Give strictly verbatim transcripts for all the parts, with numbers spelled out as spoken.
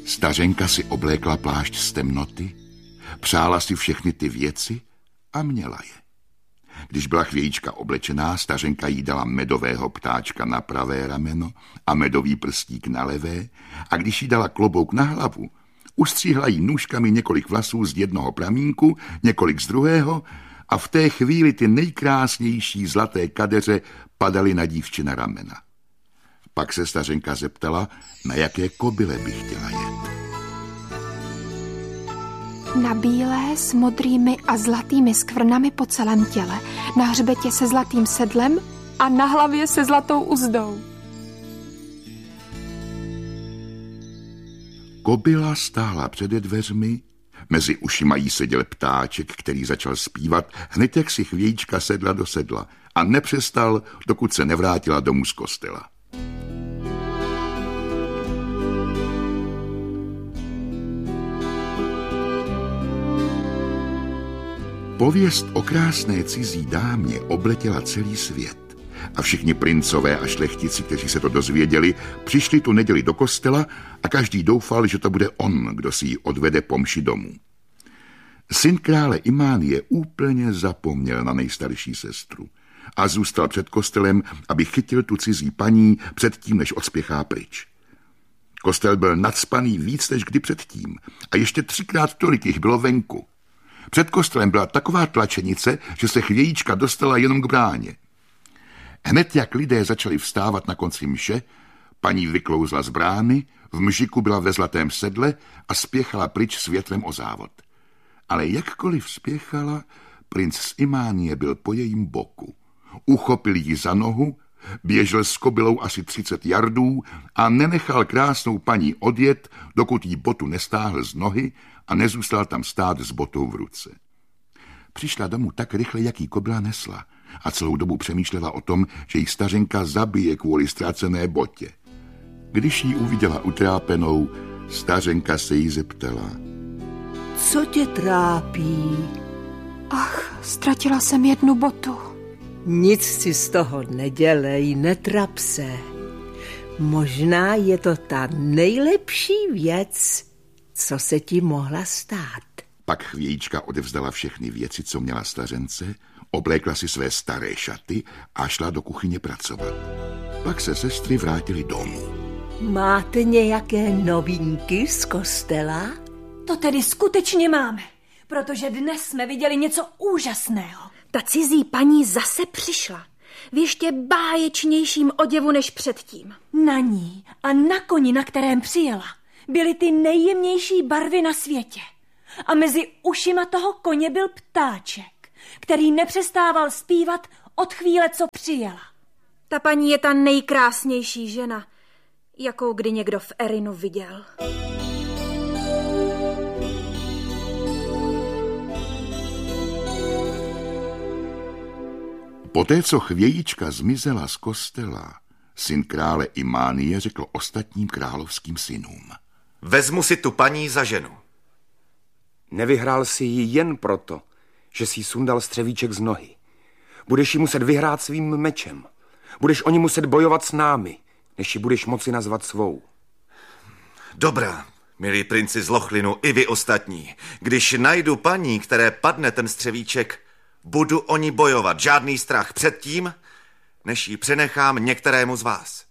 Stařenka si oblékla plášť z temnoty, přála si všechny ty věci a měla je. Když byla chvějíčka oblečená, stařenka jí dala medového ptáčka na pravé rameno a medový prstík na levé, a když jí dala klobouk na hlavu, ustříhla jí nůžkami několik vlasů z jednoho pramínku, několik z druhého, a v té chvíli ty nejkrásnější zlaté kadeře padaly na dívčina ramena. Pak se stařenka zeptala, na jaké kobyle by chtěla jet. Na bílé s modrými a zlatými skvrnami po celém těle, na hřbetě se zlatým sedlem a na hlavě se zlatou uzdou. Kobyla stála před dveřmi, mezi ušima jí seděl ptáček, který začal zpívat, hned jak si chvějíčka sedla do sedla a nepřestal, dokud se nevrátila domů z kostela. Pověst o krásné cizí dámě obletěla celý svět a všichni princové a šlechtici, kteří se to dozvěděli, přišli tu neděli do kostela a každý doufal, že to bude on, kdo si ji odvede po mši domů. Syn krále Imánie úplně zapomněl na nejstarší sestru a zůstal před kostelem, aby chytil tu cizí paní předtím, než odspěchá pryč. Kostel byl nacpaný víc než kdy předtím a ještě třikrát tolik jich bylo venku. Před kostelem byla taková tlačenice, že se chvějíčka dostala jenom k bráně. Hned jak lidé začali vstávat na konci mše, paní vyklouzla z brány, v mžiku byla ve zlatém sedle a spěchala pryč s větrem o závod. Ale jakkoliv spěchala, princ z Imánie byl po jejím boku. Uchopil ji za nohu, běžel s kobylou asi třicet jardů a nenechal krásnou paní odjet, dokud jí botu nestáhl z nohy a nezůstal tam stát s botou v ruce. Přišla domů tak rychle, jak jí kobyla nesla, a celou dobu přemýšlela o tom, že jí stařenka zabije kvůli ztracené botě. Když ji uviděla utrápenou, stařenka se jí zeptala. Co tě trápí? Ach, ztratila jsem jednu botu. Nic si z toho nedělej, netrap se. Možná je to ta nejlepší věc, co se ti mohla stát. Pak chvějíčka odevzdala všechny věci, co měla stařence, oblékla si své staré šaty a šla do kuchyně pracovat. Pak se sestry vrátily domů. Máte nějaké novinky z kostela? To tedy skutečně máme, protože dnes jsme viděli něco úžasného. Ta cizí paní zase přišla. V ještě báječnějším oděvu než předtím. Na ní a na koni, na kterém přijela, byly ty nejjemnější barvy na světě. A mezi ušima toho koně byl ptáček, který nepřestával zpívat od chvíle, co přijela. Ta paní je ta nejkrásnější žena, jakou kdy někdo v Erinu viděl. Poté, co chvějíčka zmizela z kostela, syn krále Imánie řekl ostatním královským synům. Vezmu si tu paní za ženu. Nevyhrál si ji jen proto, že si sundal střevíček z nohy. Budeš ji muset vyhrát svým mečem. Budeš o ní muset bojovat s námi, než ji budeš moci nazvat svou. Dobrá, milí princi z Lochlinu, i vy ostatní. Když najdu paní, které padne ten střevíček, budu o ní bojovat. Žádný strach před tím, než ji přenechám některému z vás.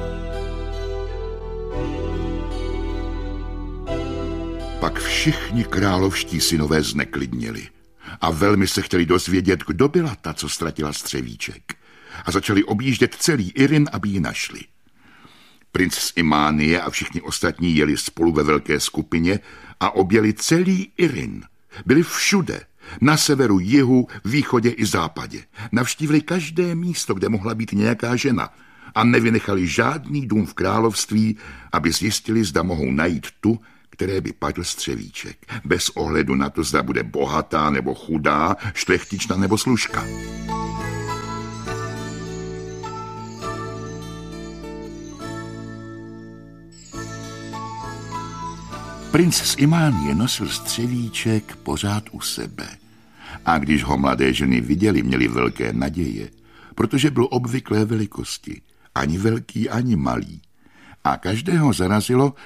Pak všichni královští synové zneklidněli a velmi se chtěli dozvědět, kdo byla ta, co ztratila střevíček. A začali objíždět celý Irin, aby ji našli. Princ z Imánie a všichni ostatní jeli spolu ve velké skupině a objeli celý Irin. Byli všude, na severu, jihu, východě i západě. Navštívili každé místo, kde mohla být nějaká žena a nevynechali žádný dům v království, aby zjistili, zda mohou najít tu, které by padl střevíček, bez ohledu na to, zda bude bohatá nebo chudá, šlechtična nebo služka. Princ z Imánie nosil střevíček pořád u sebe. A když ho mladé ženy viděli, měli velké naděje, protože byl obvyklé velikosti, ani velký, ani malý. A každého zarazilo,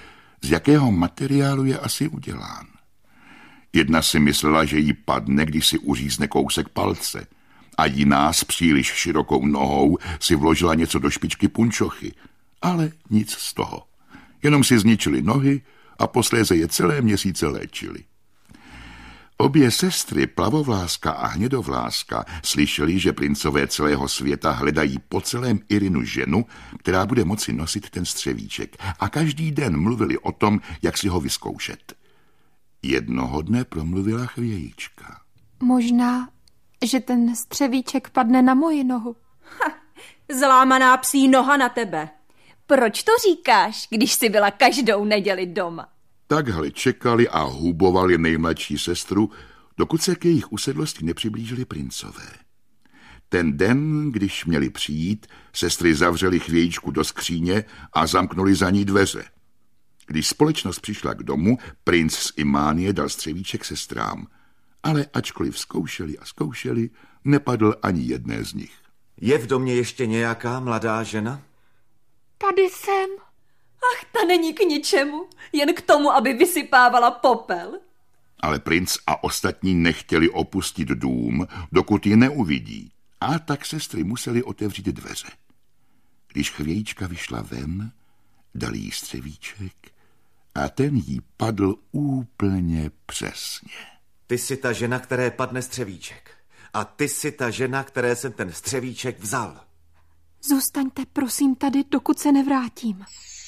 z jakého materiálu je asi udělán. Jedna si myslela, že jí padne, když si uřízne kousek palce, a jiná s příliš širokou nohou si vložila něco do špičky punčochy, ale nic z toho. Jenom si zničili nohy a posléze je celé měsíce léčili. Obě sestry, Plavovláska a Hnědovláska, slyšeli, že princové celého světa hledají po celém Irinu ženu, která bude moci nosit ten střevíček, a každý den mluvili o tom, jak si ho vyzkoušet. Jednoho dne promluvila Chvějíčka. Možná, že ten střevíček padne na moji nohu. Ha, zlámaná psí noha na tebe. Proč to říkáš, když jsi byla každou neděli doma? Takhle čekali a hubovali nejmladší sestru, dokud se k jejich usedlosti nepřiblížili princové. Ten den, když měli přijít, sestry zavřely Chvějíčku do skříně a zamknuli za ní dveře. Když společnost přišla k domu, princ z Imánie dal střevíček sestrám, ale ačkoliv zkoušeli a zkoušeli, nepadl ani jedné z nich. Je v domě ještě nějaká mladá žena? Tady jsem. Ach, ta není k ničemu, jen k tomu, aby vysypávala popel. Ale princ a ostatní nechtěli opustit dům, dokud ji neuvidí, a tak sestry museli otevřít dveře. Když Chvějíčka vyšla ven, dal jí střevíček a ten jí padl úplně přesně. Ty jsi ta žena, které padne střevíček. A ty jsi ta žena, které jsem ten střevíček vzal. Zůstaňte, prosím, tady, dokud se nevrátím.